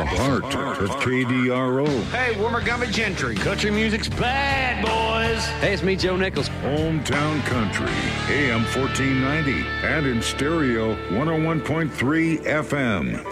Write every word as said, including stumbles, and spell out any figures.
The heart of K D R O. Hey, we're Montgomery Gentry. Country music's bad, boys. Hey, it's me, Joe Nichols. Hometown Country, A M fourteen ninety, and in stereo, one oh one point three F M.